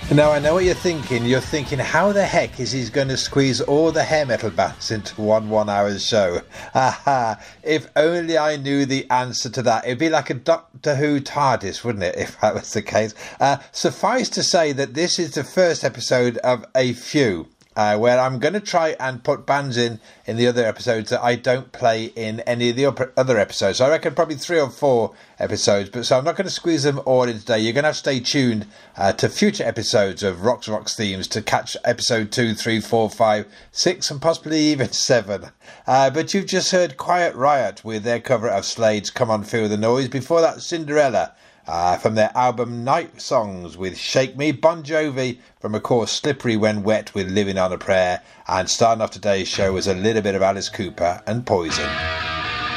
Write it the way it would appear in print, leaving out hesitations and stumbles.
Now, I know what you're thinking. You're thinking, how the heck is he going to squeeze all the hair metal bands into one hour show? Aha, if only I knew the answer to that. It'd be like a Doctor Who TARDIS, wouldn't it, if that was the case? Suffice to say that this is the first episode of a few. Where I'm going to try and put bands in the other episodes that I don't play in any of the other episodes. So I reckon probably 3 or 4 episodes. But so I'm not going to squeeze them all in today. You're going to have to stay tuned to future episodes of Rock's Themes to catch episode 2, 3, 4, 5, 6 and possibly even 7. But you've just heard Quiet Riot with their cover of Slade's Come On Feel the Noise. Before that, Cinderella. From their album Night Songs with Shake Me, Bon Jovi from, of course, Slippery When Wet with Living on a Prayer, and starting off today's show was a little bit of Alice Cooper and Poison.